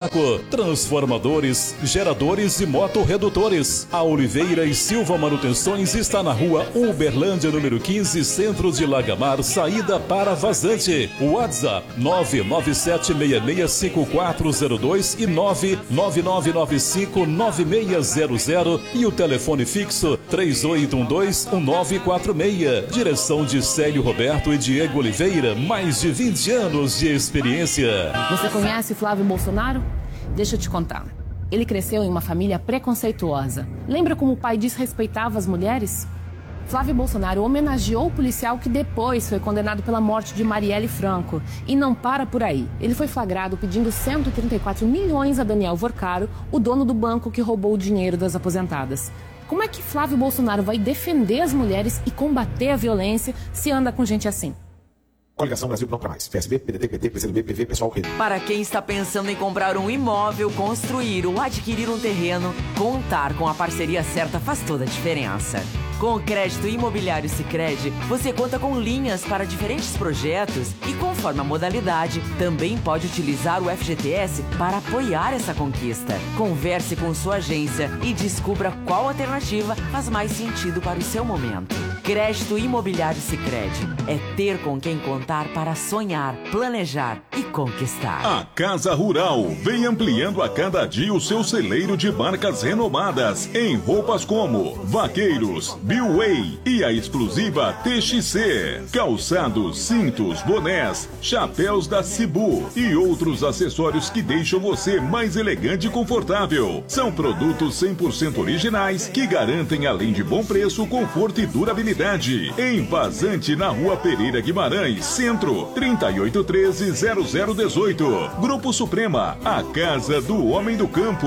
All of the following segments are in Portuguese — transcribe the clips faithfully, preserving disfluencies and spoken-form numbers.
bloco. Transformadores, geradores e motorredutores. A Oliveira e Silva Manutenções está na rua Uberlândia, número quinze, centro de Lagamar, saída para Vazante. WhatsApp nove nove sete seis seis cinco quatro zero dois e nove nove nove nove cinco nove seis zero zero e o telefone fixo três oito um dois um nove quatro seis. Direção de Célio Roberto e Diego Oliveira, mais de vinte anos de experiência. Você conhece Flávio Bolsonaro? Deixa eu te contar. Ele cresceu em uma família preconceituosa. Lembra como o pai desrespeitava as mulheres? Flávio Bolsonaro homenageou o policial que depois foi condenado pela morte de Marielle Franco. E não para por aí. Ele foi flagrado pedindo cento e trinta e quatro milhões a Daniel Vorcaro, o dono do banco que roubou o dinheiro das aposentadas. Como é que Flávio Bolsonaro vai defender as mulheres e combater a violência se anda com gente assim? Coligação Brasil não para mais. P S B, P D T, P T, P C do B, P V, Pessoal, Rede. Para quem está pensando em comprar um imóvel, construir ou adquirir um terreno, contar com a parceria certa faz toda a diferença. Com o crédito imobiliário Sicredi, você conta com linhas para diferentes projetos e, conforme a modalidade, também pode utilizar o F G T S para apoiar essa conquista. Converse com sua agência e descubra qual alternativa faz mais sentido para o seu momento. Crédito imobiliário Sicredi é ter com quem contar para sonhar, planejar e conquistar. A Casa Rural vem ampliando a cada dia o seu celeiro de marcas renomadas em roupas como Vaqueiros, Billway e a exclusiva T X C. Calçados, cintos, bonés, chapéus da Cibu e outros acessórios que deixam você mais elegante e confortável. São produtos cem por cento originais que garantem, além de bom preço, conforto e durabilidade. Em Vazante, na Rua Pereira Guimarães, Centro, trinta e oito treze zero zero dezoito. Grupo Suprema, a casa do homem do campo.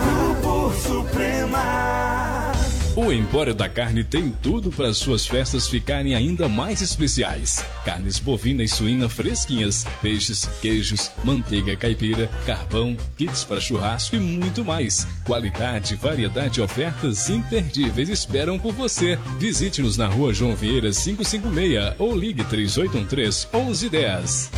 Grupo Suprema. O Empório da Carne tem tudo para suas festas ficarem ainda mais especiais. Carnes bovina e suína fresquinhas, peixes, queijos, manteiga caipira, carvão, kits para churrasco e muito mais. Qualidade, variedade e ofertas imperdíveis esperam por você. Visite-nos na Rua João Vieira quinhentos e cinquenta e seis ou ligue três oito um três, onze dez.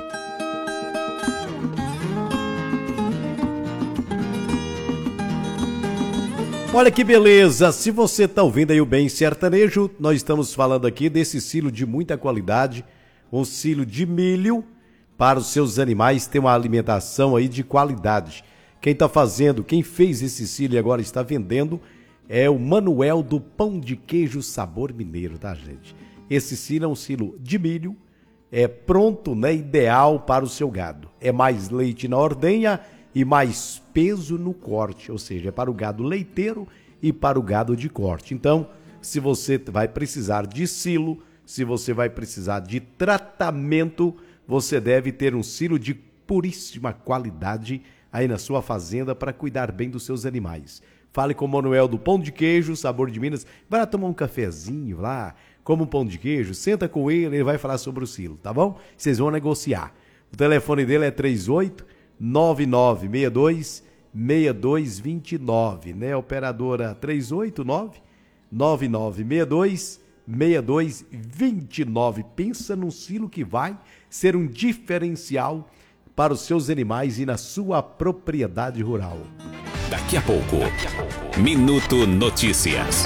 Olha que beleza, se você está ouvindo aí o Bem Sertanejo, nós estamos falando aqui desse silo de muita qualidade, um silo de milho para os seus animais ter uma alimentação aí de qualidade. Quem está fazendo, quem fez esse silo e agora está vendendo é o Manuel do Pão de Queijo Sabor Mineiro, tá, gente? Esse silo é um silo de milho, é pronto, né, ideal para o seu gado. É mais leite na ordenha e mais peso no corte, ou seja, é para o gado leiteiro e para o gado de corte. Então, se você vai precisar de silo, se você vai precisar de tratamento, você deve ter um silo de puríssima qualidade aí na sua fazenda para cuidar bem dos seus animais. Fale com o Manuel do Pão de Queijo, Sabor de Minas, vai lá tomar um cafezinho lá, come um pão de queijo, senta com ele, ele vai falar sobre o silo, tá bom? Vocês vão negociar. O telefone dele é trinta e oito, nove nove seis dois, seis dois dois nove, né? Operadora três oito nove, nove nove seis dois, seis dois dois nove. Pensa num silo que vai ser um diferencial para os seus animais e na sua propriedade rural. Daqui a pouco, Minuto Notícias.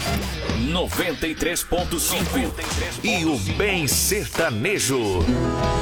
noventa e três ponto cinco e o Bem Sertanejo.